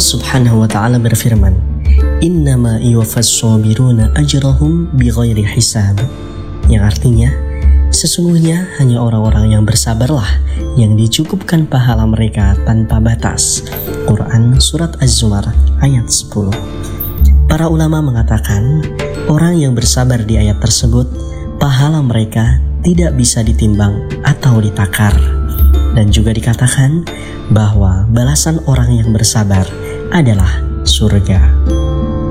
Subhanahu wa ta'ala berfirman, "Innama yuwaffas shobiruna ajrahum bighairi hisab." Yang artinya, sesungguhnya hanya orang-orang yang bersabarlah yang dicukupkan pahala mereka tanpa batas. Quran Surat Az-Zumar ayat 10. Para ulama mengatakan, orang yang bersabar di ayat tersebut, pahala mereka tidak bisa ditimbang atau ditakar. Dan juga dikatakan bahwa balasan orang yang bersabar adalah surga.